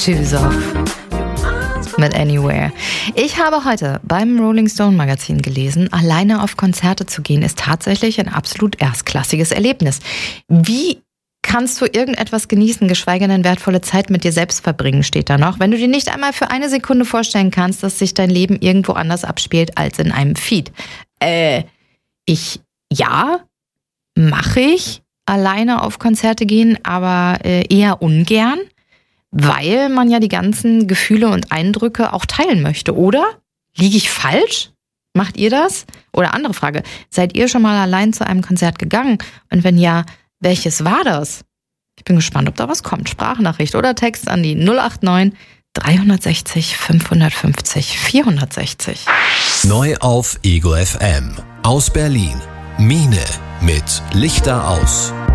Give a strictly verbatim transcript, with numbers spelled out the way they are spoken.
Shoes Off mit Anywhere. Ich habe heute beim Rolling Stone Magazin gelesen, alleine auf Konzerte zu gehen ist tatsächlich ein absolut erstklassiges Erlebnis. Wie kannst du irgendetwas genießen, geschweige denn wertvolle Zeit mit dir selbst verbringen, steht da noch, wenn du dir nicht einmal für eine Sekunde vorstellen kannst, dass sich dein Leben irgendwo anders abspielt als in einem Feed. Äh, ich, ja, mache ich, alleine auf Konzerte gehen, aber äh, eher ungern, weil man ja die ganzen Gefühle und Eindrücke auch teilen möchte, oder? Liege ich falsch? Macht ihr das? Oder andere Frage, seid ihr schon mal allein zu einem Konzert gegangen? Und wenn ja, welches war das? Ich bin gespannt, ob da was kommt. Sprachnachricht oder Text an die null acht neun, drei sechs null, fünf fünf null, vier sechs null. Neu auf Ego F M. Aus Berlin. Mine mit Lichter aus.